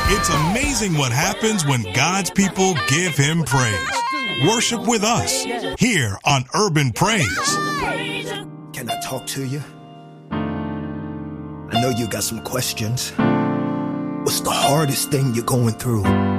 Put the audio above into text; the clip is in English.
It's amazing what happens when God's people give him praise. Worship with us here on Urban Praise. Can I talk to you? I know you got some questions. What's the hardest thing you're going through?